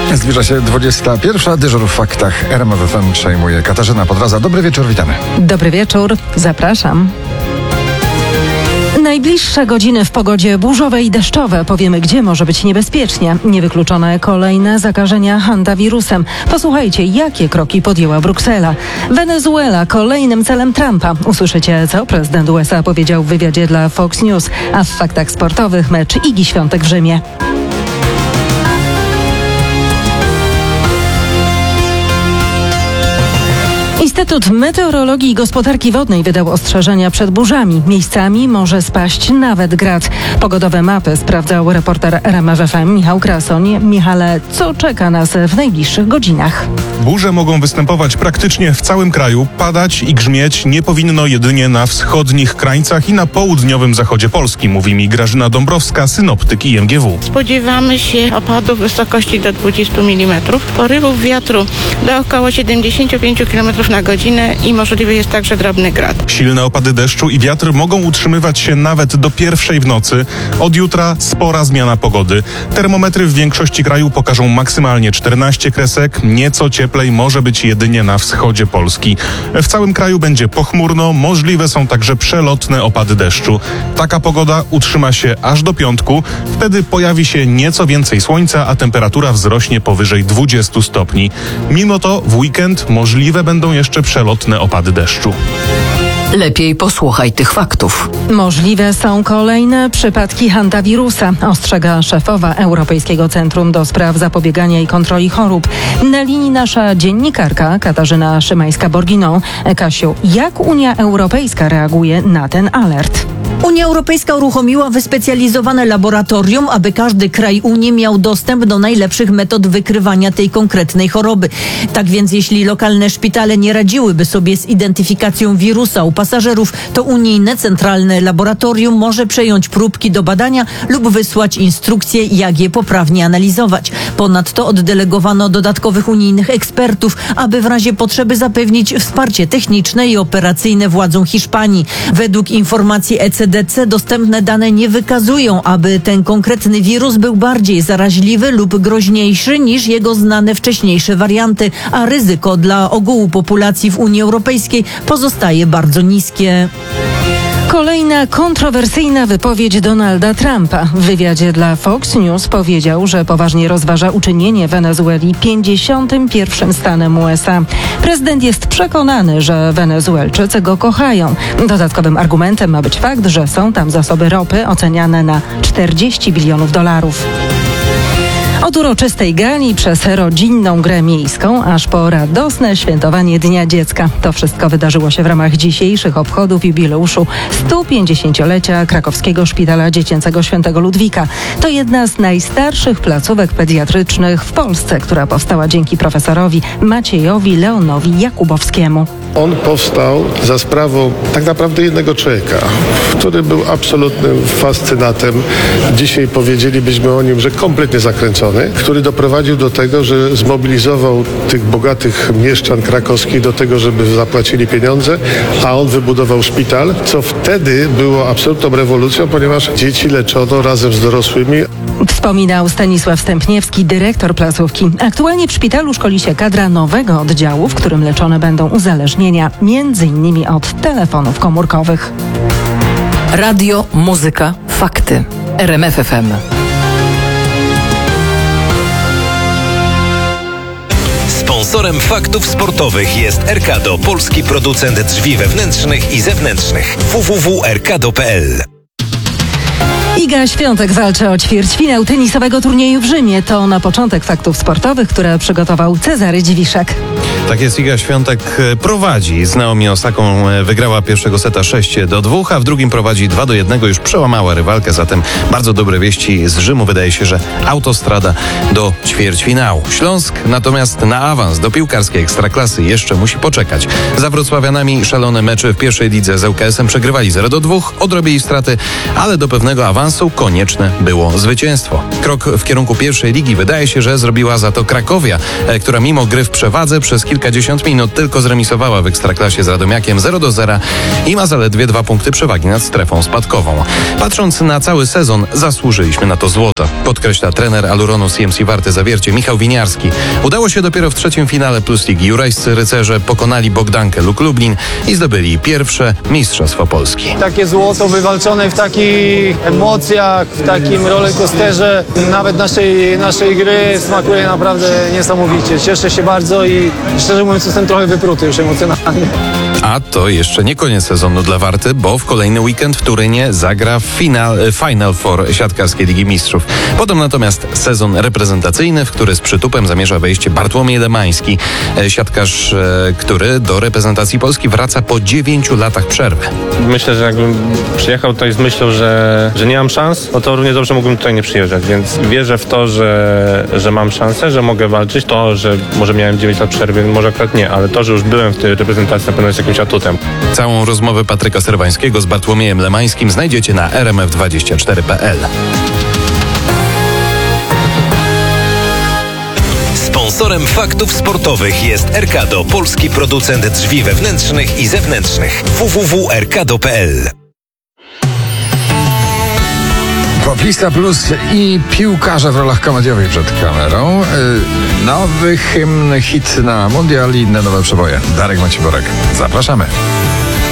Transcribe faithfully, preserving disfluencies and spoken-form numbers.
Zbliża się dwudziesta pierwsza. Dyżur w faktach R M F F M przejmuje Katarzyna Podraza. Dobry wieczór, witamy. Dobry wieczór, zapraszam. Najbliższe godziny w pogodzie burzowej i deszczowe. Powiemy, gdzie może być niebezpiecznie. Niewykluczone kolejne zakażenia handawirusem. Posłuchajcie, jakie kroki podjęła Bruksela. Wenezuela kolejnym celem Trumpa. Usłyszycie, co prezydent U S A powiedział w wywiadzie dla Fox News. A w faktach sportowych mecz Igi Świątek w Rzymie. Instytut Meteorologii i Gospodarki Wodnej wydał ostrzeżenia przed burzami. Miejscami może spaść nawet grad. Pogodowe mapy sprawdzał reporter R M F F M Michał Krasoń. Michale, co czeka nas w najbliższych godzinach? Burze mogą występować praktycznie w całym kraju. Padać i grzmieć nie powinno jedynie na wschodnich krańcach i na południowym zachodzie Polski, mówi mi Grażyna Dąbrowska, synoptyk I M G W. Spodziewamy się opadów w wysokości do dwudziestu milimetrów, porywów wiatru do około siedemdziesięciu pięciu kilometrów na godzinę i możliwy jest także drobny grad. Silne opady deszczu i wiatr mogą utrzymywać się nawet do pierwszej w nocy. Od jutra spora zmiana pogody. Termometry w większości kraju pokażą maksymalnie czternaście kresek. Nieco cieplej może być jedynie na wschodzie Polski. W całym kraju będzie pochmurno, możliwe są także przelotne opady deszczu. Taka pogoda utrzyma się aż do piątku. Wtedy pojawi się nieco więcej słońca, a temperatura wzrośnie powyżej dwudziestu stopni. Mimo to w weekend możliwe będą jeszcze przelotne opady deszczu. Lepiej posłuchaj tych faktów. Możliwe są kolejne przypadki hantawirusa, ostrzega szefowa Europejskiego Centrum do Spraw Zapobiegania i Kontroli Chorób. Na linii nasza dziennikarka Katarzyna Szymańska-Borginą. Kasiu, jak Unia Europejska reaguje na ten alert? Unia Europejska uruchomiła wyspecjalizowane laboratorium, aby każdy kraj Unii miał dostęp do najlepszych metod wykrywania tej konkretnej choroby. Tak więc jeśli lokalne szpitale nie radziłyby sobie z identyfikacją wirusa u pasażerów, to unijne centralne laboratorium może przejąć próbki do badania lub wysłać instrukcje, jak je poprawnie analizować. Ponadto oddelegowano dodatkowych unijnych ekspertów, aby w razie potrzeby zapewnić wsparcie techniczne i operacyjne władzom Hiszpanii. Według informacji E C D C dostępne dane nie wykazują, aby ten konkretny wirus był bardziej zaraźliwy lub groźniejszy niż jego znane wcześniejsze warianty, a ryzyko dla ogółu populacji w Unii Europejskiej pozostaje bardzo niskie. Kolejna kontrowersyjna wypowiedź Donalda Trumpa. W wywiadzie dla Fox News powiedział, że poważnie rozważa uczynienie Wenezueli pięćdziesiątym pierwszym stanem U S A. Prezydent jest przekonany, że Wenezuelczycy go kochają. Dodatkowym argumentem ma być fakt, że są tam zasoby ropy oceniane na czterdzieści bilionów dolarów. Od uroczystej gali przez rodzinną grę miejską, aż po radosne świętowanie Dnia Dziecka. To wszystko wydarzyło się w ramach dzisiejszych obchodów jubileuszu stu pięćdziesięciolecia Krakowskiego Szpitala Dziecięcego Świętego Ludwika. To jedna z najstarszych placówek pediatrycznych w Polsce, która powstała dzięki profesorowi Maciejowi Leonowi Jakubowskiemu. On powstał za sprawą tak naprawdę jednego człowieka, który był absolutnym fascynatem. Dzisiaj powiedzielibyśmy o nim, że kompletnie zakręcony, który doprowadził do tego, że zmobilizował tych bogatych mieszczan krakowskich do tego, żeby zapłacili pieniądze, a on wybudował szpital, co wtedy było absolutną rewolucją, ponieważ dzieci leczono razem z dorosłymi. Wspominał Stanisław Stępniewski, dyrektor placówki. Aktualnie w szpitalu szkoli się kadra nowego oddziału, w którym leczone będą uzależnienia, między innymi od telefonów komórkowych. Radio, muzyka, fakty. R M F F M. Sponsorem faktów sportowych jest Erkado, polski producent drzwi wewnętrznych i zewnętrznych. w w w kropka erkado kropka p l. Iga Świątek walczy o ćwierćfinał tenisowego turnieju w Rzymie. To na początek faktów sportowych, które przygotował Cezary Dziwiszek. Tak jest, Iga Świątek prowadzi. Z Naomi Osaką wygrała pierwszego seta sześć do dwóch, a w drugim prowadzi dwa do jednego. Już przełamała rywalkę, zatem bardzo dobre wieści z Rzymu. Wydaje się, że autostrada do ćwierćfinału. Śląsk natomiast na awans do piłkarskiej ekstraklasy jeszcze musi poczekać. Za wrocławianami szalone mecze w pierwszej lidze z ŁKS em przegrywali zero do dwóch, odrobili straty, ale do pewnego awansu konieczne było zwycięstwo. Krok w kierunku pierwszej ligi wydaje się, że zrobiła za to Krakowia, która mimo gry w przewadze przez kilka kilkadziesiąt minut tylko zremisowała w Ekstraklasie z Radomiakiem zero do zera i ma zaledwie dwa punkty przewagi nad strefą spadkową. Patrząc na cały sezon, zasłużyliśmy na to złoto, podkreśla trener Aluronu C M C Warty Zawiercie Michał Winiarski. Udało się dopiero w trzecim finale Plus Ligi. Jurajscy rycerze pokonali Bogdankę Luk Lublin i zdobyli pierwsze Mistrzostwo Polski. Takie złoto wywalczone w takich emocjach, w takim rollercoasterze, nawet naszej, naszej gry smakuje naprawdę niesamowicie. Cieszę się bardzo i szczerze mówiąc jestem trochę wypruty już emocjonalnie. A to jeszcze nie koniec sezonu dla Warty, bo w kolejny weekend w Turynie zagra final, Final Four siatkarskiej Ligi Mistrzów. Potem natomiast sezon reprezentacyjny, w który z przytupem zamierza wejść Bartłomiej Lemański, siatkarz, który do reprezentacji Polski wraca po dziewięciu latach przerwy. Myślę, że jakbym przyjechał tutaj z myślą, że, że nie mam szans, no to równie dobrze mógłbym tutaj nie przyjeżdżać, więc wierzę w to, że, że mam szansę, że mogę walczyć. To, że może miałem dziewięć lat przerwy, może akurat nie, ale to, że już byłem w tej reprezentacji, na pewno jest jakimś atutem. Całą rozmowę Patryka Serwańskiego z Bartłomiejem Lemańskim znajdziecie na r m f dwadzieścia cztery kropka p l. Sponsorem faktów sportowych jest Erkado, polski producent drzwi wewnętrznych i zewnętrznych. w w w kropka r k d o kropka p l. Poplista Plus i piłkarze w rolach komediowych przed kamerą. Yy, nowy hymn, hit na mundial i inne nowe przeboje. Darek Maciborek. Zapraszamy.